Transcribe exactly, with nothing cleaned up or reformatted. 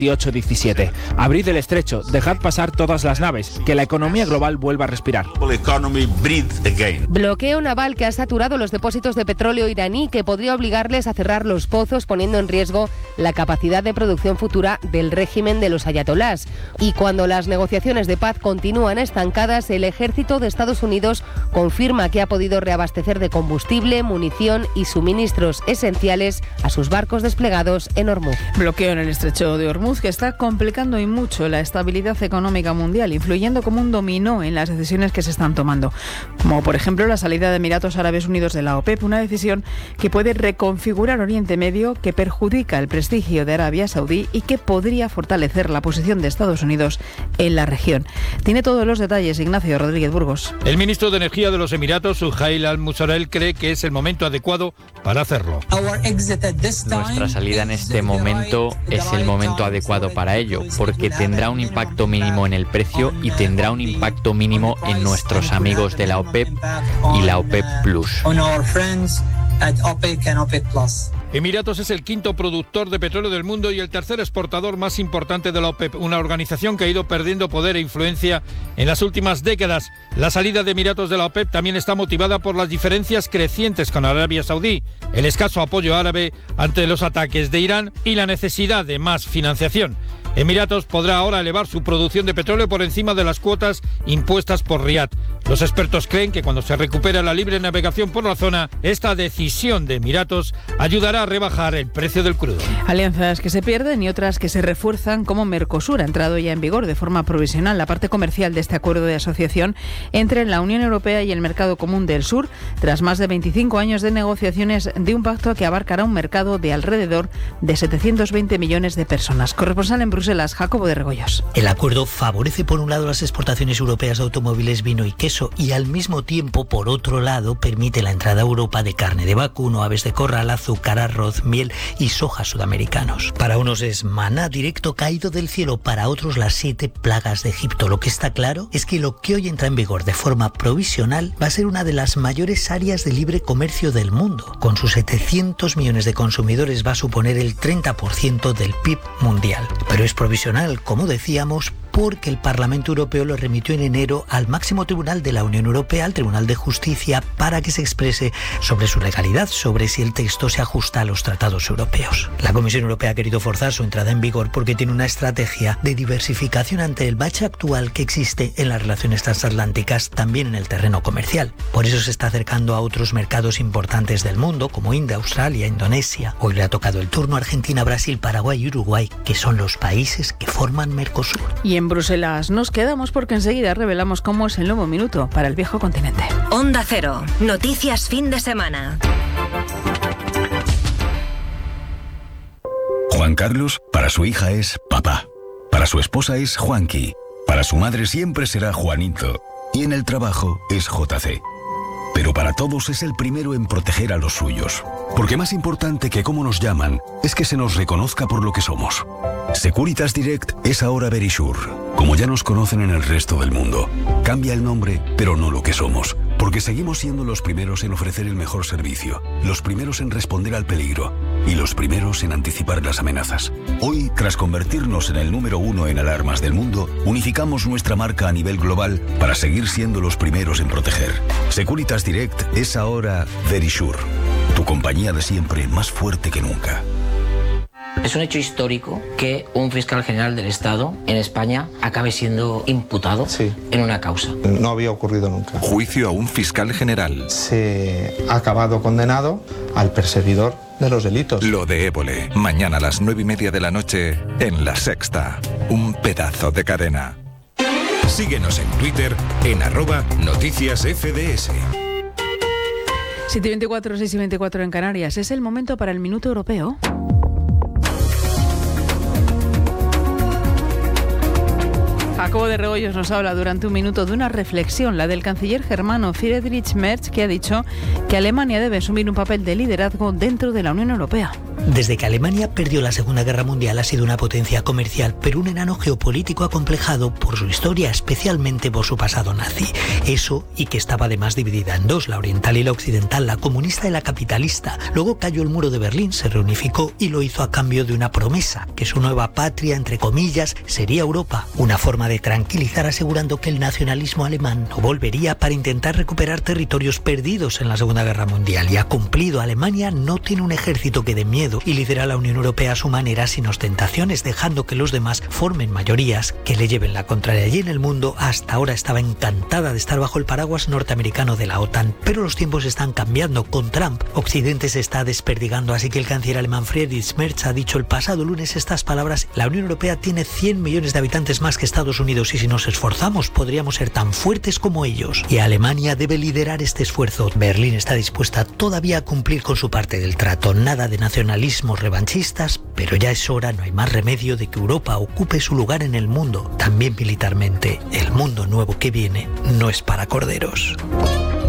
dieciocho diecisiete. Abrid el estrecho, dejad pasar todas las naves, que la economía global vuelva a respirar. Bloqueo naval que ha saturado los depósitos de petróleo iraní, que podría obligarles a cerrar los pozos, poniendo en riesgo la capacidad de producción futura del régimen de los ayatolás. Y cuando las negociaciones de paz continúan estancadas, el ejército de Estados Unidos confirma que ha podido reabastecer de combustible, munición y suministros esenciales a sus barcos desplegados en Hormuz. Bloqueo en el estrecho de Hormuz que está complicando y mucho la estabilidad económica mundial, influyendo como un dominó en las decisiones que se están tomando, como por ejemplo la salida de Emiratos Árabes Unidos de la OPEP, una decisión que puede reconfigurar Oriente Medio, que perjudica el prestigio de Arabia Saudí y que podría fortalecer la posición de Estados Unidos en la región. Tiene todos los detalles Ignacio Rodríguez Burgos. El ministro de Energía de los Emiratos, Suhail Al-Musarrel, cree que es el momento adecuado para hacerlo. Nuestra salida en este momento es el momento adecuado para ello, porque tendrá un impacto mínimo en el precio y tendrá un impacto mínimo en nuestros amigos de la OPEP y la OPEP Plus. Emiratos es el quinto productor de petróleo del mundo y el tercer exportador más importante de la OPEP, una organización que ha ido perdiendo poder e influencia en las últimas décadas. La salida de Emiratos de la OPEP también está motivada por las diferencias crecientes con Arabia Saudí, el escaso apoyo árabe ante los ataques de Irán y la necesidad de más financiación. Emiratos podrá ahora elevar su producción de petróleo por encima de las cuotas impuestas por Riad. Los expertos creen que cuando se recupere la libre navegación por la zona, esta decisión de Emiratos ayudará a rebajar el precio del crudo. Alianzas que se pierden y otras que se refuerzan, como Mercosur. Ha entrado ya en vigor de forma provisional la parte comercial de este acuerdo de asociación entre la Unión Europea y el Mercado Común del Sur, tras más de veinticinco años de negociaciones de un pacto que abarcará un mercado de alrededor de setecientos veinte millones de personas. Corresponsal en Bruselas, Jacobo de Regoyos. El acuerdo favorece por un lado las exportaciones europeas de automóviles, vino y queso y al mismo tiempo, por otro lado, permite la entrada a Europa de carne de vacuno, aves de corral, azúcar, arroz, miel y soja sudamericanos. Para unos es maná directo caído del cielo, para otros las siete plagas de Egipto. Lo que está claro es que lo que hoy entra en vigor de forma provisional va a ser una de las mayores áreas de libre comercio del mundo. Con sus setecientos millones de consumidores va a suponer el treinta por ciento del P I B mundial. Pero es provisional, como decíamos, porque el Parlamento Europeo lo remitió en enero al máximo tribunal de la Unión Europea, al Tribunal de Justicia, para que se exprese sobre su legalidad, sobre si el texto se ajusta a los tratados europeos. La Comisión Europea ha querido forzar su entrada en vigor porque tiene una estrategia de diversificación ante el bache actual que existe en las relaciones transatlánticas, también en el terreno comercial. Por eso se está acercando a otros mercados importantes del mundo, como India, Australia, Indonesia. Hoy le ha tocado el turno a Argentina, Brasil, Paraguay y Uruguay, que son los países que forman Mercosur. Y en Bruselas nos quedamos porque enseguida revelamos cómo es el nuevo minuto para el viejo continente. Onda Cero, noticias fin de semana. Juan Carlos, para su hija es papá. Para su esposa es Juanqui. Para su madre siempre será Juanito. Y en el trabajo es J C. Pero para todos es el primero en proteger a los suyos. Porque más importante que cómo nos llaman es que se nos reconozca por lo que somos. Securitas Direct es ahora Verisure, como ya nos conocen en el resto del mundo. Cambia el nombre, pero no lo que somos. Porque seguimos siendo los primeros en ofrecer el mejor servicio, los primeros en responder al peligro y los primeros en anticipar las amenazas. Hoy, tras convertirnos en el número uno en alarmas del mundo, unificamos nuestra marca a nivel global para seguir siendo los primeros en proteger. Securitas Direct es ahora Verisure, tu compañía de siempre más fuerte que nunca. Es un hecho histórico que un fiscal general del Estado en España acabe siendo imputado sí. en una causa. No había ocurrido nunca. Juicio a un fiscal general. Se ha acabado condenado al perseguidor de los delitos. Lo de Évole, mañana a las nueve y media de la noche en La Sexta. Un pedazo de cadena. Síguenos en Twitter en arroba noticias F D S. siete y veinticuatro, seis y veinticuatro en Canarias. Es el momento para el Minuto Europeo. Jacobo de Rebollos nos habla durante un minuto de una reflexión, la del canciller germano Friedrich Merz, que ha dicho que Alemania debe asumir un papel de liderazgo dentro de la Unión Europea. Desde que Alemania perdió la Segunda Guerra Mundial ha sido una potencia comercial, pero un enano geopolítico acomplejado por su historia, especialmente por su pasado nazi. Eso y que estaba además dividida en dos, la oriental y la occidental, la comunista y la capitalista. Luego cayó el muro de Berlín, se reunificó y lo hizo a cambio de una promesa, que su nueva patria, entre comillas, sería Europa. Una forma de tranquilizar asegurando que el nacionalismo alemán no volvería para intentar recuperar territorios perdidos en la Segunda Guerra Mundial. Y ha cumplido. Alemania no tiene un ejército que dé miedo y lidera la Unión Europea a su manera, sin ostentaciones, dejando que los demás formen mayorías que le lleven la contraria. Allí en el mundo hasta ahora estaba encantada de estar bajo el paraguas norteamericano de la OTAN, pero los tiempos están cambiando. Con Trump, Occidente se está desperdigando, así que el canciller alemán Friedrich Merz ha dicho el pasado lunes estas palabras: la Unión Europea tiene cien millones de habitantes más que Estados Unidos y si nos esforzamos podríamos ser tan fuertes como ellos. Y Alemania debe liderar este esfuerzo. Berlín está dispuesta todavía a cumplir con su parte del trato. Nada de nacionalismos revanchistas, pero ya es hora, no hay más remedio de que Europa ocupe su lugar en el mundo, también militarmente. El mundo nuevo que viene no es para corderos.